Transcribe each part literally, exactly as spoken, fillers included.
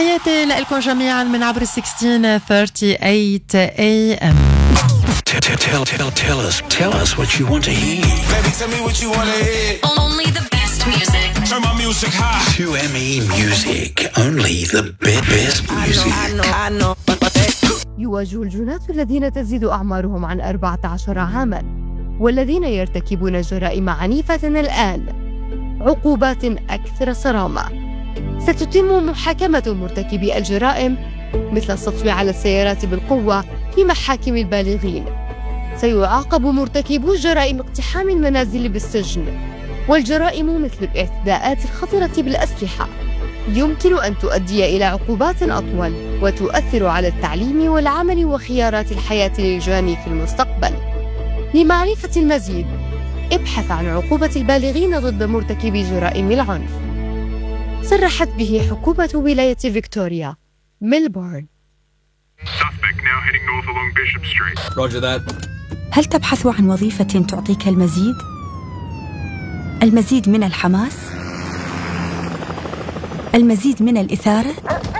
تحياتي لكم جميعا من عبر ستة عشر ثمانية وثلاثين إيه إم. Tell, tell, tell, tell us, tell us what you want to hear. Baby, tell me what you want to hear. Only the best music. Turn my music high. two M E Music, only the be- best music. I know, I know, يواجه الجنات الذين تزيد أعمارهم عن أربعة عشر عاماً والذين يرتكبون جرائم عنيفة الآن عقوبات أكثر صرامة. ستتم محاكمة مرتكبي الجرائم مثل السطو على السيارات بالقوة في محاكم البالغين. سيعاقب مرتكبو جرائم اقتحام المنازل بالسجن، والجرائم مثل الاعتداءات الخطرة بالأسلحة يمكن أن تؤدي إلى عقوبات أطول وتؤثر على التعليم والعمل وخيارات الحياة للجاني في المستقبل. لمعرفة المزيد ابحث عن عقوبة البالغين ضد مرتكبي جرائم العنف. صرحت به حكومة ولاية فيكتوريا ميلبورن. Suspect now heading north along Bishop Street. Roger that. هل تبحث عن وظيفة تعطيك المزيد؟ المزيد من الحماس؟ المزيد من الإثارة؟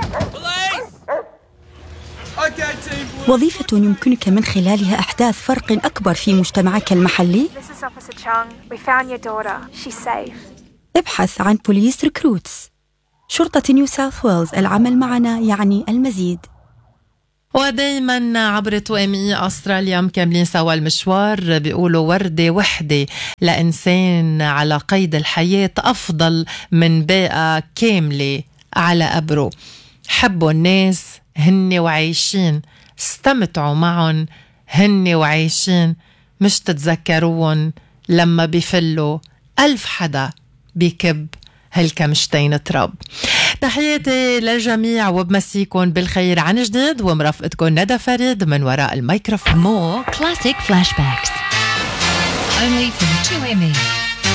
وظيفة يمكنك من خلالها إحداث فرق أكبر في مجتمعك المحلي؟ This is Officer Chung. We found your daughter. She's safe. ابحث عن بوليس ريكروتس. شرطة نيو ساوث ويلز، العمل معنا يعني المزيد. ودايما عبر تو ام اي استراليا مكملين سوا المشوار. بيقولوا وردة وحدة لإنسان على قيد الحياة أفضل من باقة كاملة على قبره. حبوا الناس هن وعايشين، استمتعوا معهم هن وعايشين، مش تتذكروهم لما بيفلوا ألف حدا بيكب هالكمشتين تراب. تحياتي للجميع وبمسيكم بالخير عن جديد، ومرافقتكم ندى فريد من وراء الميكروفون. More classic flashbacks. Only from two M E.